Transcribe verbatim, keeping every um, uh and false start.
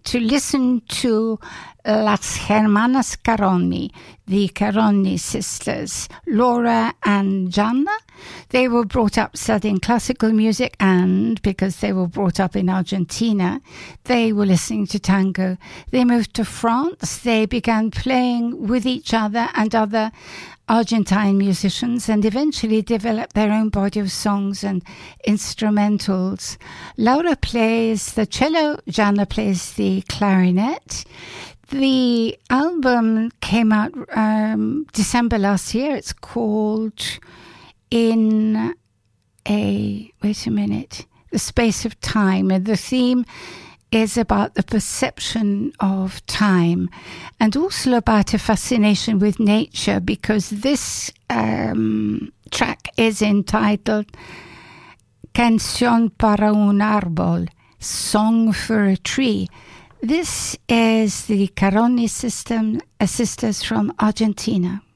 to listen to Las Hermanas Caroni, the Caroni sisters, Laura and Gianna. They were brought up studying classical music, and because they were brought up in Argentina, they were listening to tango. They moved to France. They began playing with each other and other Argentine musicians, and eventually developed their own body of songs and instrumentals. Laura plays the cello, Gianna plays the clarinet. The album came out um, December last year. It's called In a, wait a minute, The Space of Time. And the theme is about the perception of time, and also about a fascination with nature, because this um, track is entitled Canción para un árbol, Song for a Tree. This is the Caroni system, uh, sisters from Argentina.